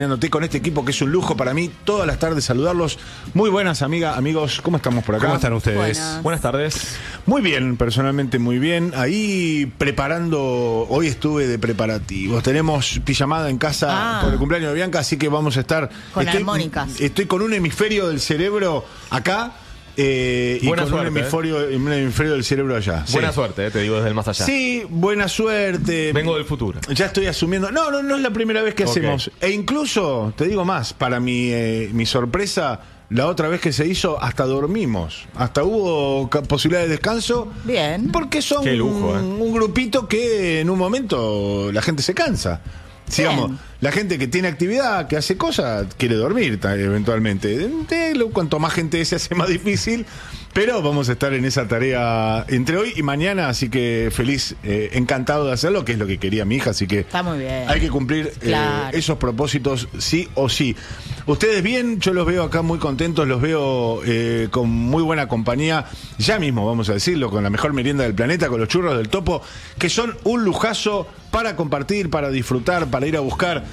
Con este equipo que es un lujo para mí todas las tardes saludarlos. Muy buenas, amigos, ¿cómo estamos por acá? ¿Cómo están ustedes? Buenas tardes. Muy bien, personalmente muy bien. Ahí preparando, hoy estuve de preparativos. Tenemos pijamada en casa por el cumpleaños de Bianca, así que vamos a estar con armónicas. Estoy con un hemisferio del cerebro acá. Y buena con suerte, un hemisferio del cerebro allá. Buena sí. suerte, te digo desde el más allá. Sí, buena suerte. Vengo del futuro. Ya estoy asumiendo. No es la primera vez que hacemos. E incluso, te digo más, para mi sorpresa, la otra vez que se hizo, hasta dormimos. Hasta hubo posibilidad de descanso. Bien. Porque son Qué lujo, un grupito que en un momento la gente se cansa. Digamos, la gente que tiene actividad, que hace cosas, quiere dormir eventualmente. Cuanto más gente se hace más difícil, pero vamos a estar en esa tarea entre hoy y mañana, así que feliz, encantado de hacerlo, que es lo que quería mi hija, así que está muy bien. Hay que cumplir esos propósitos sí o sí. Ustedes bien, yo los veo acá muy contentos, los veo con muy buena compañía, ya mismo vamos a decirlo, con la mejor merienda del planeta, con los churros del Topo, que son un lujazo para compartir, para disfrutar, para ir a buscar,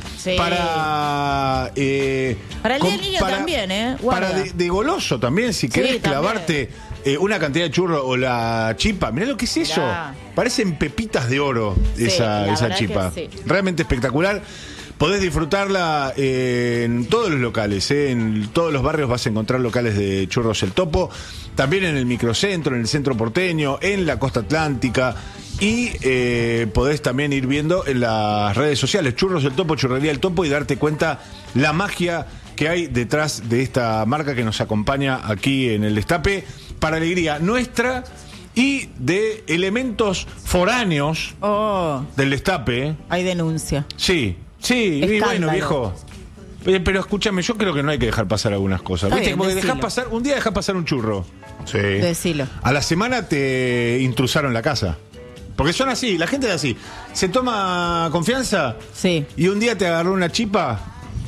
para el día del niño también, para de goloso también, si querés clavarte una cantidad de churros o la chipa. Mirá lo que es eso. Parecen pepitas de oro esa chipa. Sí. Realmente espectacular. Podés disfrutarla en todos los locales, en todos los barrios vas a encontrar locales de churros el Topo, también en el microcentro, en el centro porteño, en la costa atlántica. Y podés también ir viendo en las redes sociales Churros el Topo, Churrería el Topo, y darte cuenta la magia que hay detrás de esta marca que nos acompaña aquí en el Destape, para alegría nuestra y de elementos foráneos del Destape. Hay denuncia. Sí, y bueno, viejo. Pero escúchame, yo creo que no hay que dejar pasar algunas cosas. ¿Viste? Porque un día dejás pasar un churro. Sí. Decilo. A la semana te intrusaron la casa. Porque son así, la gente es así. Se toma confianza. Sí. Y un día te agarró una chipa.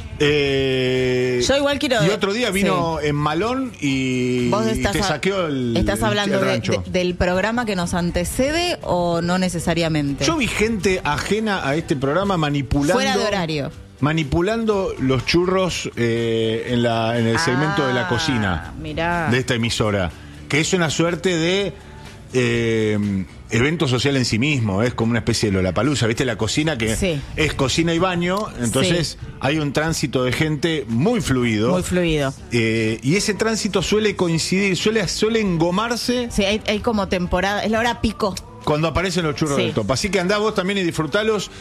Yo igual quiero. Y otro día vino en malón y te saqueó el. ¿Estás hablando el rancho. del programa que nos antecede o no necesariamente? Yo vi gente ajena a este programa manipulando. Fuera de horario. Manipulando los churros en el segmento de la cocina. Mirá. De esta emisora. Que es una suerte de evento social en sí mismo, es como una especie de Lollapalooza, ¿viste? La cocina que es cocina y baño, entonces hay un tránsito de gente muy fluido. Muy fluido. Y ese tránsito suele coincidir, suele engomarse. Sí, hay como temporada, es la hora pico. Cuando aparecen los churros del Topo. Así que andá vos también y disfrutalos.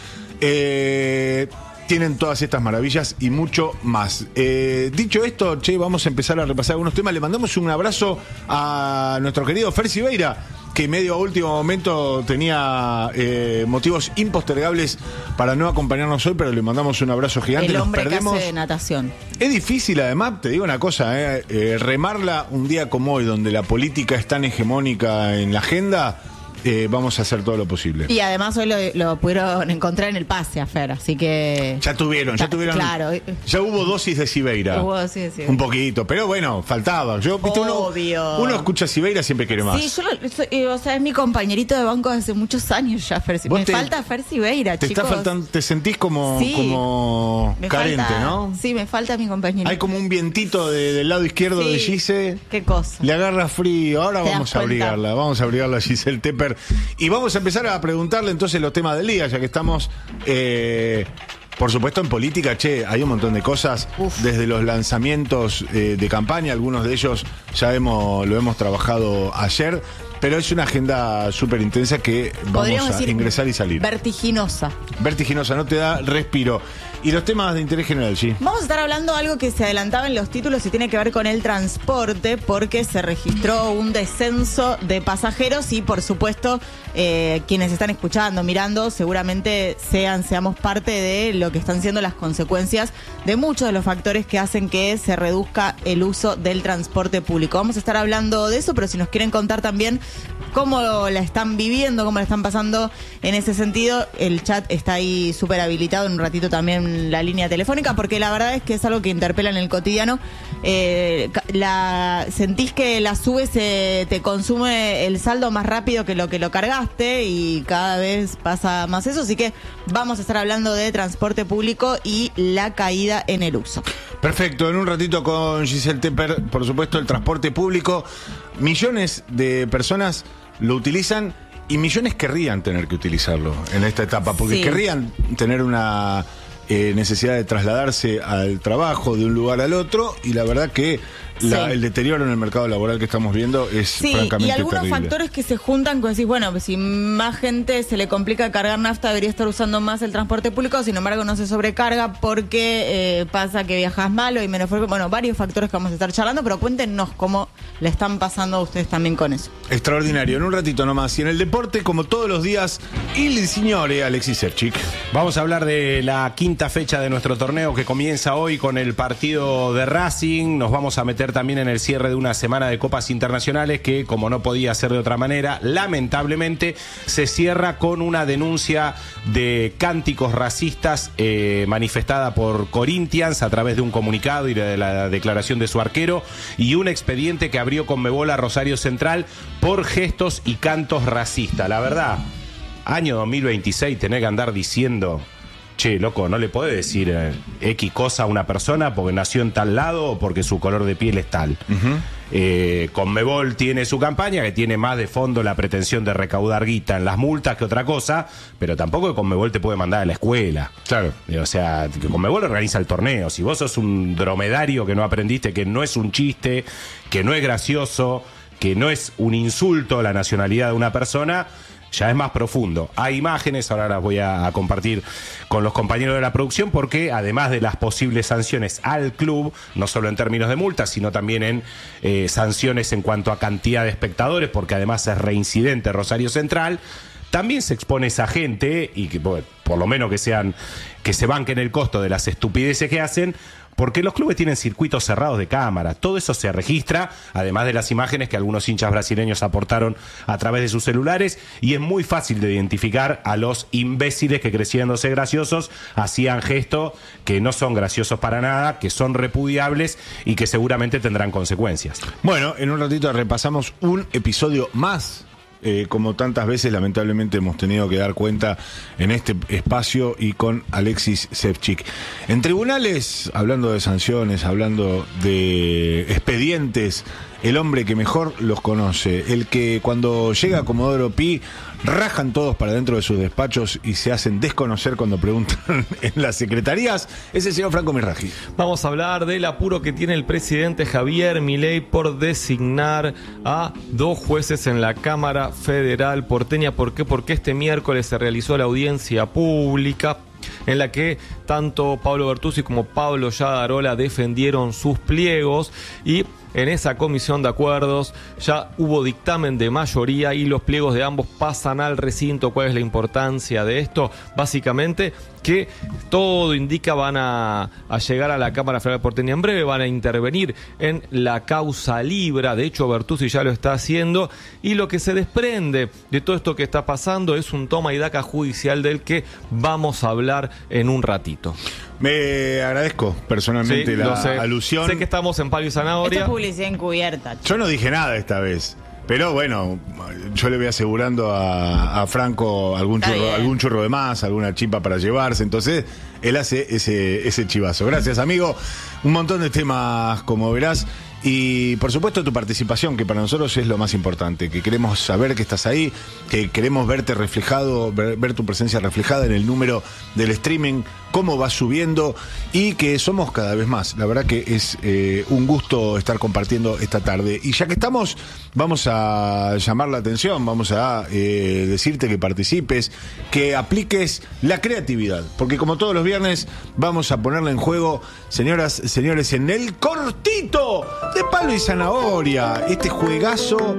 Tienen todas estas maravillas y mucho más. Dicho esto, vamos a empezar a repasar algunos temas. Le mandamos un abrazo a nuestro querido Fer Siveira, que medio a último momento tenía motivos impostergables para no acompañarnos hoy, pero le mandamos un abrazo gigante. El hombre que hace de natación. Es difícil, además, te digo una cosa, remarla un día como hoy, donde la política es tan hegemónica en la agenda. Vamos a hacer todo lo posible. Y además hoy lo pudieron encontrar en el pase a Fer, así que... Ya tuvieron. Claro. Ya hubo dosis de Siveira. Un poquito, pero bueno, faltaba. Obvio. Uno escucha a Siveira, siempre quiere más. Sí, es mi compañerito de banco hace muchos años ya, Fer. Me falta Fer Siveira, chicos. Está faltando, te sentís como carente, ¿no? Sí, me falta mi compañerito. Hay como un vientito del lado izquierdo de Gise. Qué cosa. Le agarra frío. Ahora vamos a abrigarla a Giselle Tepper. Y vamos a empezar a preguntarle entonces los temas del día, ya que estamos, por supuesto, en política. Hay un montón de cosas, desde los lanzamientos de campaña, algunos de ellos ya lo hemos trabajado ayer, pero es una agenda súper intensa que vamos a ingresar y salir. Vertiginosa, no te da respiro. Y los temas de interés general, sí. Vamos a estar hablando de algo que se adelantaba en los títulos y tiene que ver con el transporte, porque se registró un descenso de pasajeros y, por supuesto, quienes están escuchando, mirando, seguramente seamos parte de lo que están siendo las consecuencias de muchos de los factores que hacen que se reduzca el uso del transporte público. Vamos a estar hablando de eso, pero si nos quieren contar también cómo la están viviendo, cómo la están pasando en ese sentido. El chat está ahí súper habilitado, en un ratito también la línea telefónica, porque la verdad es que es algo que interpela en el cotidiano. Sentís que la subes, te consume el saldo más rápido que lo cargaste, y cada vez pasa más eso, así que vamos a estar hablando de transporte público y la caída en el uso. Perfecto, en un ratito con Giselle Tepper, por supuesto, el transporte público. Millones de personas lo utilizan y millones querrían tener que utilizarlo en esta etapa, porque querrían tener una necesidad de trasladarse al trabajo de un lugar al otro, y la verdad que el deterioro en el mercado laboral que estamos viendo es francamente y algunos terrible. factores que se juntan con decir, bueno, pues si más gente se le complica cargar nafta, debería estar usando más el transporte público, sin embargo no se sobrecarga porque pasa que viajas mal o hay menos fuerza. Bueno, varios factores que vamos a estar charlando, pero cuéntenos cómo le están pasando a ustedes también con eso. Extraordinario, en un ratito nomás. Y en el deporte, como todos los días, il signore Alexis Sevchik. Vamos a hablar de la quinta fecha de nuestro torneo que comienza hoy con el partido de Racing. Nos vamos a meter también en el cierre de una semana de copas internacionales que, como no podía ser de otra manera, lamentablemente se cierra con una denuncia de cánticos racistas manifestada por Corinthians a través de un comunicado y de la declaración de su arquero, y un expediente que abrió Conmebol a Rosario Central por gestos y cantos racistas. La verdad, año 2026, tener que andar diciendo: che, loco, no le podés decir X cosa a una persona porque nació en tal lado o porque su color de piel es tal. Conmebol tiene su campaña, que tiene más de fondo la pretensión de recaudar guita en las multas que otra cosa, pero tampoco que Conmebol te puede mandar a la escuela. Claro. O sea, que Conmebol organiza el torneo. Si vos sos un dromedario que no aprendiste, que no es un chiste, que no es gracioso, que no es un insulto a la nacionalidad de una persona, ya es más profundo. Hay imágenes, ahora las voy a compartir con los compañeros de la producción, porque además de las posibles sanciones al club, no solo en términos de multas, sino también en sanciones en cuanto a cantidad de espectadores, porque además es reincidente Rosario Central, también se expone esa gente, y que por lo menos que se banquen el costo de las estupideces que hacen, porque los clubes tienen circuitos cerrados de cámara. Todo eso se registra, además de las imágenes que algunos hinchas brasileños aportaron a través de sus celulares, y es muy fácil de identificar a los imbéciles que, creyéndose graciosos, hacían gestos que no son graciosos para nada, que son repudiables y que seguramente tendrán consecuencias. Bueno, en un ratito repasamos un episodio más. Como tantas veces lamentablemente hemos tenido que dar cuenta en este espacio, y con Alexis Sevchik. En tribunales, hablando de sanciones, hablando de expedientes, el hombre que mejor los conoce, el que cuando llega a Comodoro Pi rajan todos para dentro de sus despachos y se hacen desconocer cuando preguntan en las secretarías, es el señor Franco Mirraji. Vamos a hablar del apuro que tiene el presidente Javier Milei por designar a 2 jueces en la Cámara Federal porteña. ¿Por qué? Porque este miércoles se realizó la audiencia pública en la que tanto Pablo Bertuzzi como Pablo Yadarola defendieron sus pliegos, y en esa comisión de acuerdos ya hubo dictamen de mayoría y los pliegos de ambos pasan al recinto. ¿Cuál es la importancia de esto? Básicamente que todo indica van a llegar a la Cámara Federal porteña en breve, van a intervenir en la causa Libra. De hecho, Bertuzzi ya lo está haciendo, y lo que se desprende de todo esto que está pasando es un toma y daca judicial del que vamos a hablar en un ratito. Me agradezco personalmente la alusión. Sé que estamos en palo y zanahoria. Esto es publicidad encubierta. Yo no dije nada esta vez. Pero bueno, yo le voy asegurando a Franco algún churro de más, alguna chipa para llevarse. Entonces, él hace ese chivazo. Gracias, amigo. Un montón de temas, como verás. Y por supuesto tu participación, que para nosotros es lo más importante, que queremos saber que estás ahí, que queremos verte reflejado, ver tu presencia reflejada en el número del streaming, cómo va subiendo, y que somos cada vez más. La verdad que es un gusto estar compartiendo esta tarde. Y ya que estamos, vamos a llamar la atención, vamos a decirte que participes, que apliques la creatividad, porque como todos los viernes vamos a ponerla en juego, señoras, señores, en el cortito de palo y zanahoria. Este juegazo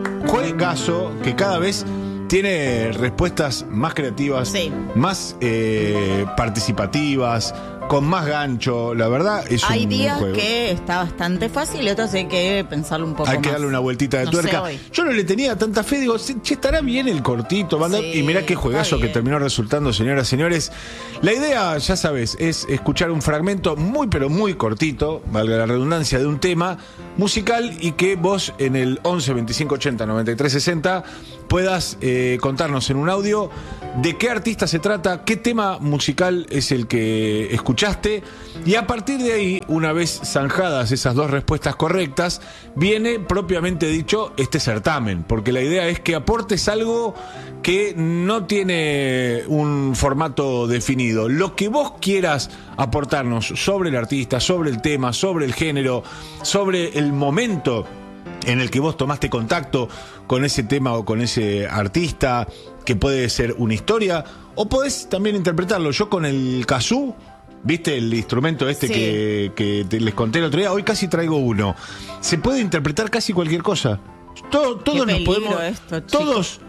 que cada vez tiene respuestas más creativas, más participativas, con más gancho. La verdad es Hay un días juego. que está bastante fácil y otros hay que pensarlo un poco más. Hay que darle una vueltita de tuerca. Yo no le tenía tanta fe, digo, che, estará bien el cortito, banda. Sí, y mirá qué juegazo que terminó resultando, señoras, señores. La idea, ya sabes, es escuchar un fragmento muy, pero muy cortito, valga la redundancia, de un tema musical y que vos en el 11 25 80 93 60 puedas contarnos en un audio de qué artista se trata, qué tema musical es el que escuchaste, y a partir de ahí, una vez zanjadas esas dos respuestas correctas, viene propiamente dicho este certamen, porque la idea es que aportes algo que no tiene un formato definido. Lo que vos quieras aportarnos sobre el artista, sobre el tema, sobre el género, sobre el momento en el que vos tomaste contacto con ese tema o con ese artista, que puede ser una historia, o podés también interpretarlo. Yo con el kazoo, ¿viste el instrumento este que les conté el otro día? Hoy casi traigo uno. Se puede interpretar casi cualquier cosa. Todos nos podemos... Todos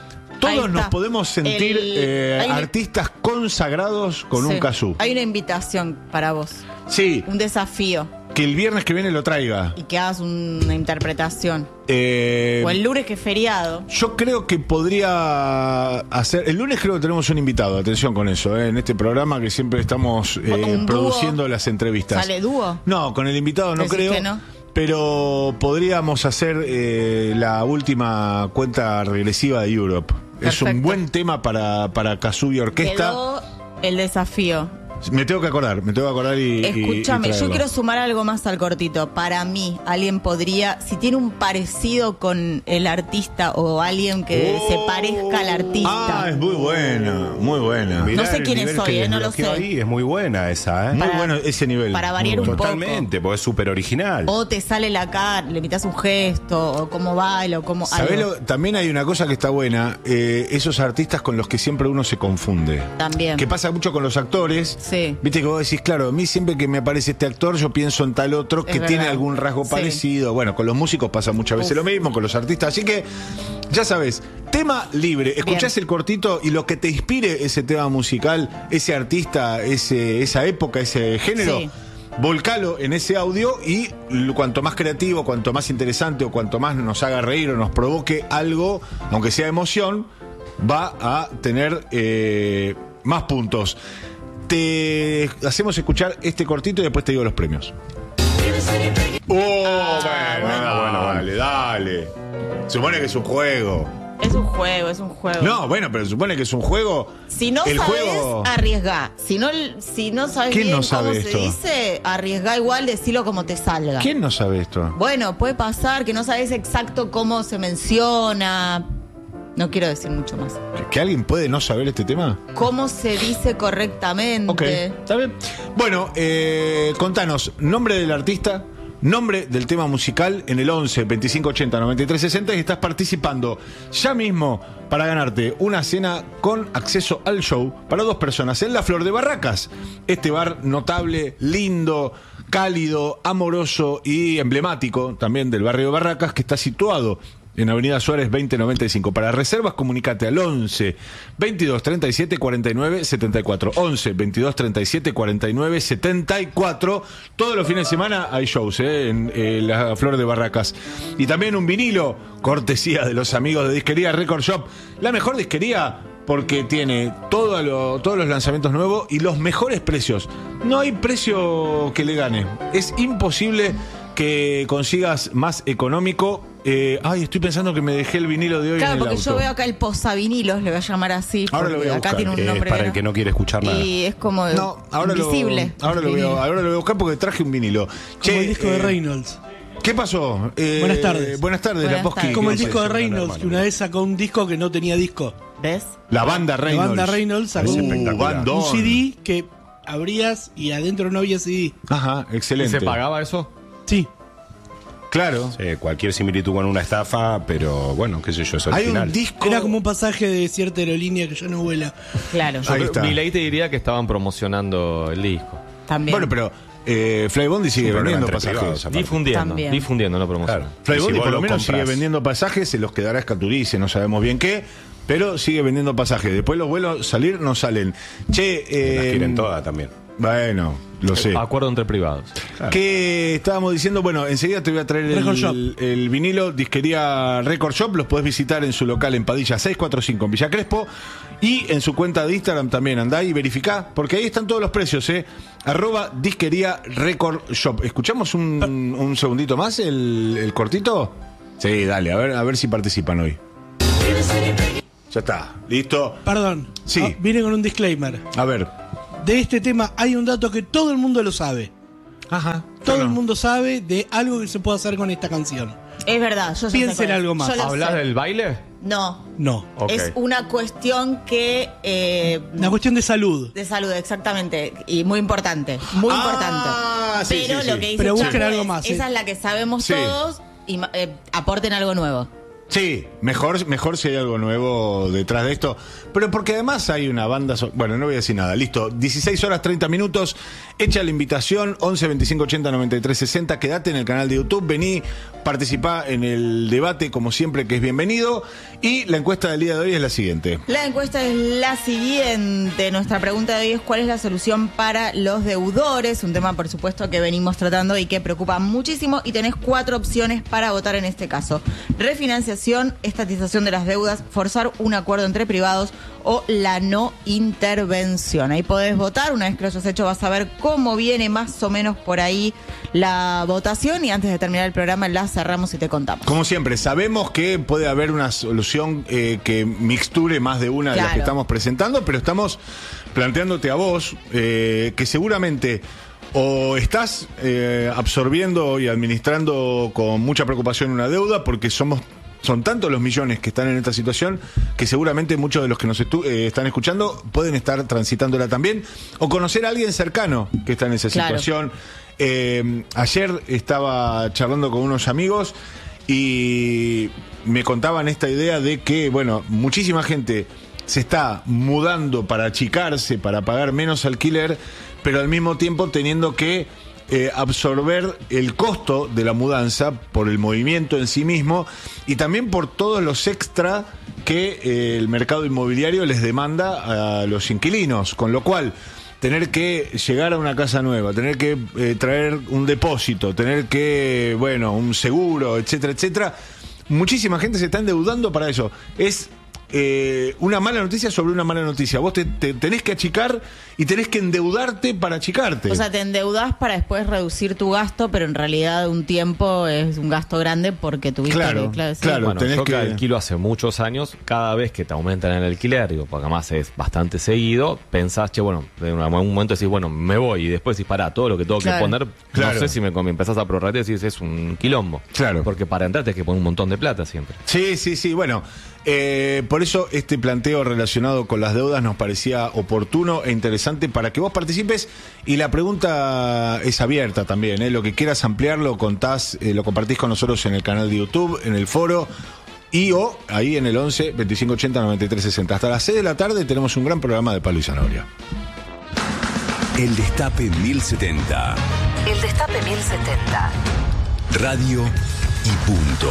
nos podemos sentir artistas consagrados con un kazoo. Hay una invitación para vos. Sí. Un desafío. Que el viernes que viene lo traiga. Y que hagas una interpretación. O el lunes, que es feriado. Yo creo que podría hacer... El lunes creo que tenemos un invitado, atención con eso, en este programa que siempre estamos produciendo las entrevistas. ¿Sale dúo? No, con el invitado no creo. Que no. Pero podríamos hacer la última cuenta regresiva de Europe. Perfecto. Es un buen tema para kazoo y orquesta. Quedó el desafío. Me tengo que acordar y... Escúchame, y yo quiero sumar algo más al cortito. Para mí, alguien podría, si tiene un parecido con el artista o alguien que se parezca al artista. Ah, es muy buena, muy buena. Mirá, no sé quién es hoy, no lo sé. Ahí es muy buena esa, Muy bueno ese nivel. Para variar un poco. Totalmente, porque es súper original. O te sale la cara, le imitas un gesto, o cómo baila, o cómo... ¿Sabés también hay una cosa que está buena, esos artistas con los que siempre uno se confunde. También. Que pasa mucho con los actores. Sí. Viste que vos decís, claro, a mí siempre que me aparece este actor, yo pienso en tal otro que tiene algún rasgo parecido. Bueno, con los músicos pasa muchas veces lo mismo, con los artistas. Así que, ya sabes, tema libre. Escuchás el cortito y lo que te inspire ese tema musical, ese artista, esa época, ese género. Sí. Volcalo en ese audio y cuanto más creativo, cuanto más interesante o cuanto más nos haga reír o nos provoque algo, aunque sea emoción, va a tener más puntos. Te hacemos escuchar este cortito y después te digo los premios. Bueno, dale. Supone que es un juego. Es un juego. No, bueno, pero supone que es un juego. Si no sabes, arriesgá. Si no sabes bien cómo se dice, arriesgá igual, decilo como te salga. ¿Quién no sabe esto? Bueno, puede pasar que no sabes exacto cómo se menciona. No quiero decir mucho más. ¿Que alguien puede no saber este tema? ¿Cómo se dice correctamente? Ok, está bien. Bueno, contanos, nombre del artista, nombre del tema musical en el 11 25 80 93 60 y estás participando ya mismo para ganarte una cena con acceso al show para 2 personas en La Flor de Barracas. Este bar notable, lindo, cálido, amoroso y emblemático también del barrio de Barracas, que está situado en Avenida Suárez 2095. Para reservas, comunicate al 11 22 37 49 74. 11 22 37 49 74. Todos los fines de semana hay shows en La Flor de Barracas. Y también un vinilo, cortesía de los amigos de Disquería Record Shop. La mejor disquería porque tiene todos los lanzamientos nuevos y los mejores precios. No hay precio que le gane. Es imposible que consigas más económico. Estoy pensando que me dejé el vinilo de hoy en el auto. Claro, porque yo veo acá el posavinilos, le voy a llamar así. Ahora lo voy a buscar. Acá tiene un nombre para el que no quiere escuchar nada. Y es como invisible. Ahora lo voy a buscar porque traje un vinilo. Como el disco de Reynolds. ¿Qué pasó? Buenas tardes. Buenas tardes, Laposki. Como el disco de Reynolds, que una vez sacó un disco que no tenía disco. ¿Ves? La banda Reynolds. La banda Reynolds sacó un CD que abrías y adentro no había CD. Ajá, excelente. ¿Y se pagaba eso? Sí. Claro. Sí, cualquier similitud con una estafa, pero bueno, qué sé yo, es original. Hay un disco. Era como un pasaje de cierta aerolínea que ya no vuela. Claro. Ahí está. Mi ley te diría que estaban promocionando el disco. También. Bueno, pero Fly Bondi sigue vendiendo pasajes. Difundiendo, no promocionando. Claro. Fly Bondi por lo menos sigue vendiendo pasajes, se los quedará Escaturice, no sabemos bien qué, pero sigue vendiendo pasajes. Después los vuelos salir no salen. Che, las quieren todas también. Bueno, lo sé. Acuerdo entre privados. Claro. Que estábamos diciendo, bueno, enseguida te voy a traer el vinilo, Disquería Record Shop, los podés visitar en su local en Padilla 645 en Villa Crespo y en su cuenta de Instagram también, andá y verificá, porque ahí están todos los precios, @Disquería Record Shop. ¿Escuchamos un segundito más el cortito? Sí, dale, a ver si participan hoy. Ya está, listo. Perdón, sí. Viene con un disclaimer. A ver. De este tema hay un dato que todo el mundo lo sabe. Ajá. Todo el mundo sabe de algo que se puede hacer con esta canción. Es verdad, yo Piensen algo más. ¿Hablas del baile? No. Okay. Es una cuestión que... una cuestión de salud. De salud, exactamente. Y muy importante. Muy importante. Sí, pero sí, lo sí. que dice Pero Chaco busquen algo más. Esa es la que sabemos Sí. todos y aporten algo nuevo. Sí, mejor si hay algo nuevo detrás de esto. Pero porque además hay una banda... Bueno, no voy a decir nada. Listo, 16 horas 30 minutos. Echa la invitación, 11 25 80 93 60. Quédate en el canal de YouTube. Vení, participá en el debate, como siempre, que es bienvenido. Y la encuesta del día de hoy es la siguiente. La encuesta es la siguiente. Nuestra pregunta de hoy es: ¿cuál es la solución para los deudores? Un tema, por supuesto, que venimos tratando y que preocupa muchísimo. Y tenés 4 opciones para votar en este caso: refinanciación, estatización de las deudas, forzar un acuerdo entre privados o la no intervención. Ahí podés votar. Una vez que lo hayas hecho, vas a ver cómo viene más o menos por ahí la votación. Y antes de terminar el programa, la cerramos y te contamos. Como siempre, sabemos que puede haber una solución que mixture más de una de las que estamos presentando, pero estamos planteándote a vos que seguramente o estás absorbiendo y administrando con mucha preocupación una deuda, porque son tantos los millones que están en esta situación que seguramente muchos de los que nos están escuchando pueden estar transitándola también, o conocer a alguien cercano que está en esa situación. Ayer estaba charlando con unos amigos y me contaban esta idea de que, bueno, muchísima gente se está mudando para achicarse, para pagar menos alquiler, pero al mismo tiempo teniendo que absorber el costo de la mudanza por el movimiento en sí mismo y también por todos los extra que el mercado inmobiliario les demanda a los inquilinos, con lo cual tener que llegar a una casa nueva, tener que traer un depósito, tener que, bueno, un seguro, etcétera, etcétera. Muchísima gente se está endeudando para eso. Es una mala noticia sobre una mala noticia. Vos te tenés que achicar y tenés que endeudarte para achicarte. O sea, te endeudás para después reducir tu gasto, pero en realidad un tiempo es un gasto grande porque tuviste claro. Bueno, yo que alquilo hace muchos años, cada vez que te aumentan el alquiler, digo, porque además es bastante seguido, pensás, bueno, en algún momento decís, bueno, me voy, y después decís, pará, todo lo que tengo que poner, no sé si me empezás a prorratear y decís, es un quilombo. Claro. Porque para entrar tenés que poner un montón de plata siempre. Sí, bueno, por eso este planteo relacionado con las deudas nos parecía oportuno e interesante para que vos participes, y la pregunta es abierta también, lo que quieras ampliar lo contás, lo compartís con nosotros en el canal de YouTube, en el foro y o ahí en el 11 25 80 93 60. Hasta las 6 de la tarde tenemos un gran programa de Palo y Zanahoria. El Destape 1070. El Destape 1070. Radio y punto.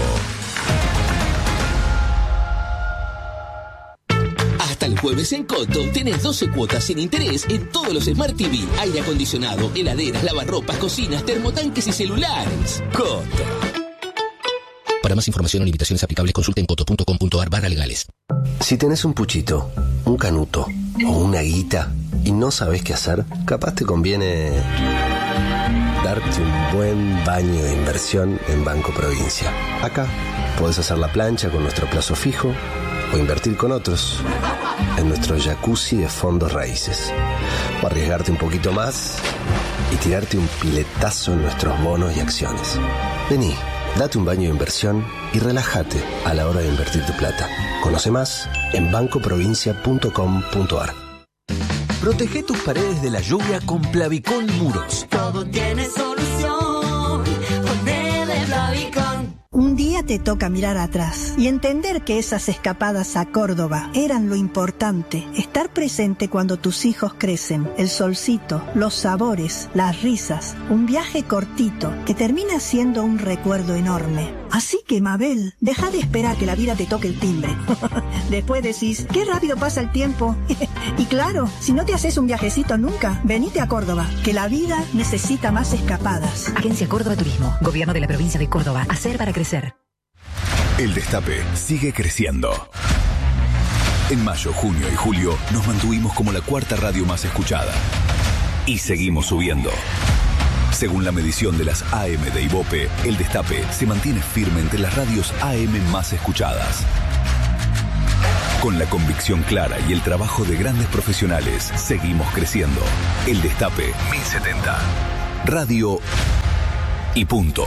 Hasta el jueves en Coto tenés 12 cuotas sin interés en todos los Smart TV, aire acondicionado, heladeras, lavarropas, cocinas, termotanques y celulares. Coto. Para más información o limitaciones aplicables, consulta en coto.com.ar/legales. Si tenés un puchito, un canuto o una guita y no sabés qué hacer, capaz te conviene darte un buen baño de inversión en Banco Provincia. Acá podés hacer la plancha con nuestro plazo fijo o invertir con otros en nuestro jacuzzi de fondos raíces, o arriesgarte un poquito más y tirarte un piletazo en nuestros bonos y acciones. Vení, date un baño de inversión y relájate a la hora de invertir tu plata. Conoce más en bancoprovincia.com.ar. Protege tus paredes de la lluvia con Plavicón Muros. Todo tiene solución con Plavicón. Un día te te toca mirar atrás y entender que esas escapadas a Córdoba eran lo importante. Estar presente cuando tus hijos crecen, el solcito, los sabores, las risas, un viaje cortito que termina siendo un recuerdo enorme. Así que, Mabel, deja de esperar que la vida te toque el timbre. Después decís, qué rápido pasa el tiempo. Y claro, si no te haces un viajecito nunca, venite a Córdoba, que la vida necesita más escapadas. Agencia Córdoba Turismo, Gobierno de la Provincia de Córdoba. Hacer para crecer. El Destape sigue creciendo. En mayo, junio y julio nos mantuvimos como la cuarta radio más escuchada. Y seguimos subiendo. Según la medición de las AM de Ibope, El Destape se mantiene firme entre las radios AM más escuchadas. Con la convicción clara y el trabajo de grandes profesionales, seguimos creciendo. El Destape 1070. Radio y punto.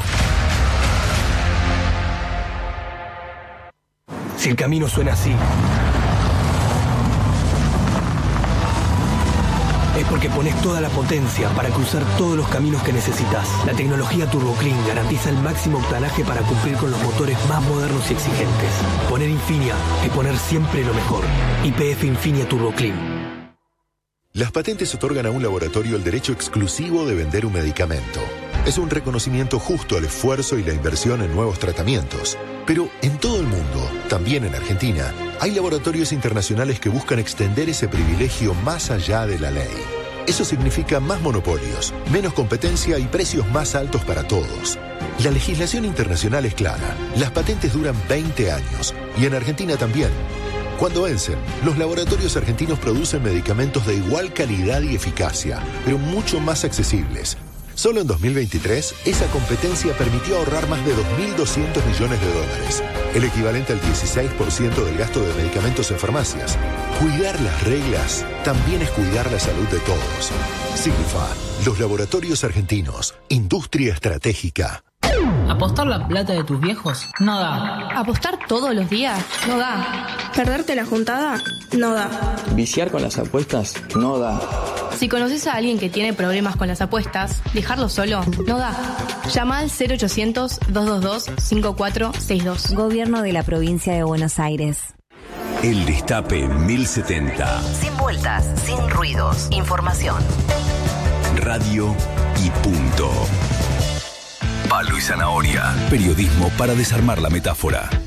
Si el camino suena así, es porque pones toda la potencia para cruzar todos los caminos que necesitas. La tecnología Turbo Clean garantiza el máximo octanaje para cumplir con los motores más modernos y exigentes. Poner Infinia es poner siempre lo mejor. YPF Infinia Turbo Clean. Las patentes otorgan a un laboratorio el derecho exclusivo de vender un medicamento. Es un reconocimiento justo al esfuerzo y la inversión en nuevos tratamientos. Pero en todo el mundo, también en Argentina, hay laboratorios internacionales que buscan extender ese privilegio más allá de la ley. Eso significa más monopolios, menos competencia y precios más altos para todos. La legislación internacional es clara. Las patentes duran 20 años. Y en Argentina también. Cuando vencen, los laboratorios argentinos producen medicamentos de igual calidad y eficacia, pero mucho más accesibles. Solo en 2023, esa competencia permitió ahorrar más de 2.200 millones de dólares, el equivalente al 16% del gasto de medicamentos en farmacias. Cuidar las reglas también es cuidar la salud de todos. Signifa, los laboratorios argentinos, industria estratégica. ¿Apostar la plata de tus viejos? No da. ¿Apostar todos los días? No da. ¿Perderte la juntada? No da. ¿Viciar con las apuestas? No da. Si conoces a alguien que tiene problemas con las apuestas, dejarlo solo no da. Llama al 0800-222-5462. Gobierno de la Provincia de Buenos Aires. El Destape 1070. Sin vueltas, sin ruidos. Información. Radio y punto. Palo y zanahoria. Periodismo para desarmar la metáfora.